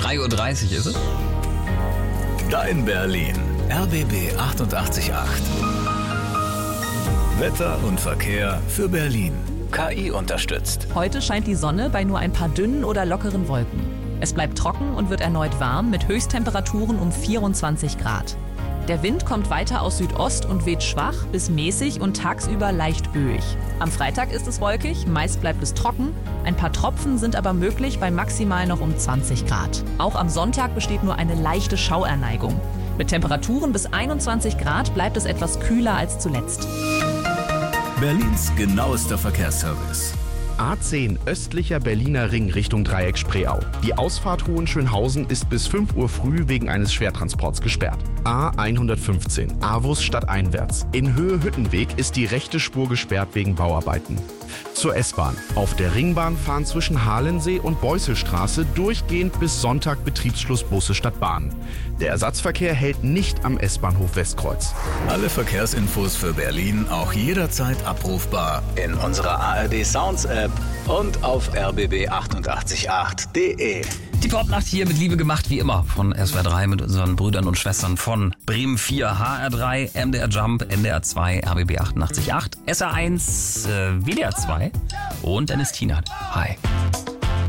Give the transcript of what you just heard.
3:30 Uhr ist es. Dein Berlin. RBB 88.8. Wetter und Verkehr für Berlin. KI unterstützt. Heute scheint die Sonne bei nur ein paar dünnen oder lockeren Wolken. Es bleibt trocken und wird erneut warm mit Höchsttemperaturen um 24 Grad. Der Wind kommt weiter aus Südost und weht schwach bis mäßig und tagsüber leicht böig. Am Freitag ist es wolkig, meist bleibt es trocken. Ein paar Tropfen sind aber möglich bei maximal noch um 20 Grad. Auch am Sonntag besteht nur eine leichte Schauerneigung. Mit Temperaturen bis 21 Grad bleibt es etwas kühler als zuletzt. Berlins genauester Verkehrsservice. A10 östlicher Berliner Ring Richtung Dreieck Spreeau. Die Ausfahrt Hohenschönhausen ist bis 5 Uhr früh wegen eines Schwertransports gesperrt. A115 Avus stadteinwärts. In Höhe Hüttenweg ist die rechte Spur gesperrt wegen Bauarbeiten. Zur S-Bahn. Auf der Ringbahn fahren zwischen Halensee und Beusselstraße durchgehend bis Sonntag Betriebsschluss Busse statt Bahn. Der Ersatzverkehr hält nicht am S-Bahnhof Westkreuz. Alle Verkehrsinfos für Berlin auch jederzeit abrufbar in unserer ARD Sounds App und auf rbb888.de. Die Popnacht hier mit Liebe gemacht, wie immer, von SWR 3 mit unseren Brüdern und Schwestern von Bremen 4, HR 3, MDR Jump, NDR 2, RBB 88.8, SR 1, WDR 2 und Dennis Tienert. Hi.